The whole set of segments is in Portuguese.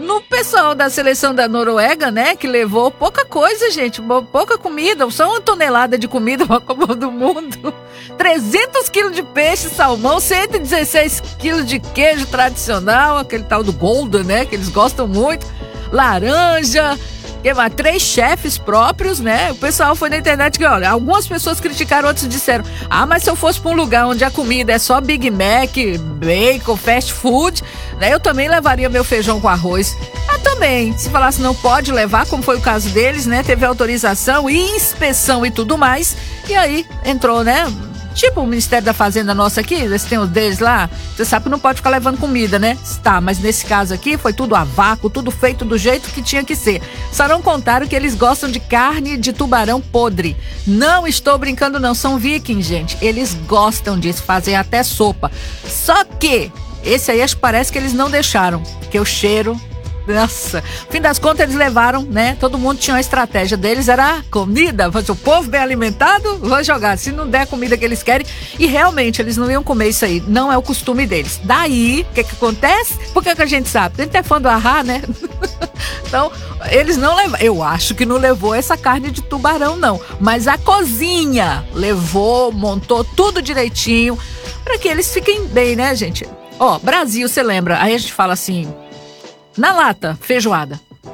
no pessoal da seleção da Noruega, né, que levou pouca coisa, gente, pouca comida, só 1 tonelada de comida para a Copa do Mundo, 300 quilos de peixe, salmão, 116 quilos de queijo tradicional, aquele tal do Golden, né, que eles gostam muito, laranja, 3 chefes próprios, né? O pessoal foi na internet que, olha, algumas pessoas criticaram, outros disseram, mas se eu fosse para um lugar onde a comida é só Big Mac, bacon, fast food, né? Eu também levaria meu feijão com arroz. Também, se falasse não pode levar, como foi o caso deles, né? Teve autorização e inspeção e tudo mais, e aí entrou, né? Tipo o Ministério da Fazenda nosso aqui, eles têm os deles lá, você sabe que não pode ficar levando comida, né? Tá, mas nesse caso aqui foi tudo a vácuo, tudo feito do jeito que tinha que ser. Só não contaram que eles gostam de carne de tubarão podre. Não estou brincando não, são vikings, gente. Eles gostam disso, fazem até sopa. Só que esse aí acho que parece que eles não deixaram, porque o cheiro... Nossa, no fim das contas eles levaram, né? Todo mundo tinha uma estratégia deles, era comida, o povo bem alimentado, vou jogar, se não der a comida que eles querem, e realmente eles não iam comer isso aí, não é o costume deles. Daí, o que acontece? Por que a gente sabe? A gente é fã do Ahá, né? Então, eles não levaram, eu acho que não levou essa carne de tubarão não, mas a cozinha levou, montou tudo direitinho, para que eles fiquem bem, né, gente? Ó, Brasil, você lembra, aí a gente fala assim... Na lata, feijoada.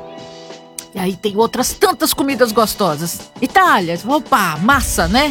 E aí tem outras tantas comidas gostosas. Itália, opa, massa, né?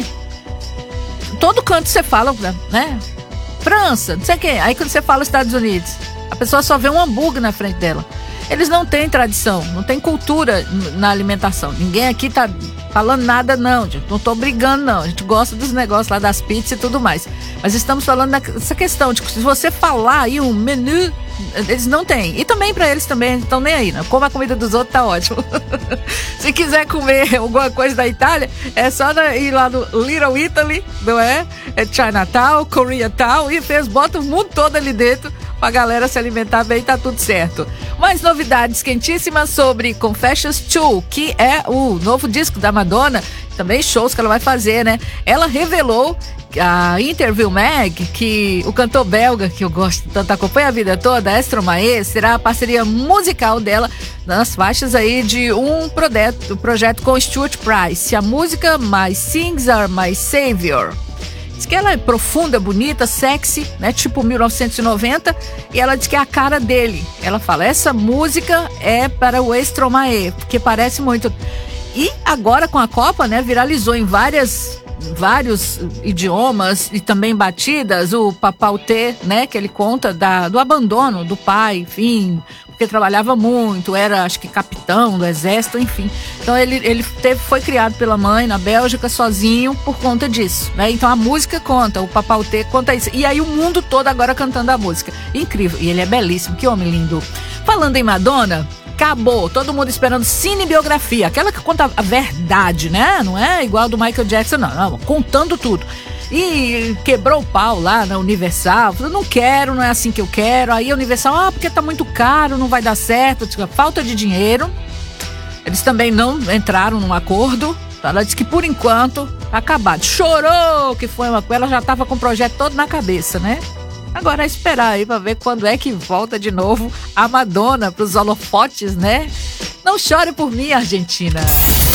Todo canto você fala, né? França, não sei o quê. Aí quando você fala Estados Unidos, a pessoa só vê um hambúrguer na frente dela. Eles não têm tradição, não tem cultura na alimentação. Ninguém aqui tá falando nada não, gente. Não tô brigando não. A gente gosta dos negócios lá das pizzas e tudo mais. Mas estamos falando dessa questão de que se você falar aí um menu, eles não têm. E também pra eles também estão nem aí, né? Como a comida dos outros tá ótimo. Se quiser comer alguma coisa da Itália, é só ir lá no Little Italy, não é? É Chinatown, Koreatown, e bota o mundo todo ali dentro pra galera se alimentar bem, tá tudo certo. Mais novidades quentíssimas sobre Confessions 2, que é o novo disco da Madonna, também shows que ela vai fazer, né? Ela revelou a Interview Mag que o cantor belga, que eu gosto tanto, acompanha a vida toda, Stromae, será a parceria musical dela nas faixas aí de um projeto com Stuart Price. A música My Things Are My Savior. Diz que ela é profunda, bonita, sexy, né? Tipo 1990. E ela diz que é a cara dele. Ela fala, essa música é para o Stromae, porque parece muito. E agora com a Copa, né? Viralizou em vários idiomas e também batidas. O Papaute, né? Que ele conta do abandono do pai, enfim... porque trabalhava muito, era acho que capitão do exército, enfim. Então ele foi criado pela mãe na Bélgica sozinho por conta disso, né? Então a música conta, o Papaute conta isso. E aí o mundo todo agora cantando a música. Incrível, e ele é belíssimo, que homem lindo. Falando em Madonna, acabou, todo mundo esperando cinebiografia, aquela que conta a verdade, né? Não é igual do Michael Jackson, não, contando tudo. E quebrou o pau lá na Universal, falou, não quero, não é assim que eu quero. Aí a Universal, porque tá muito caro, não vai dar certo, falta de dinheiro. Eles também não entraram num acordo. Ela disse que por enquanto tá acabado. Chorou que foi ela já tava com o projeto todo na cabeça, né? Agora é esperar aí pra ver quando é que volta de novo a Madonna pros holofotes, né? Não chore por mim, Argentina.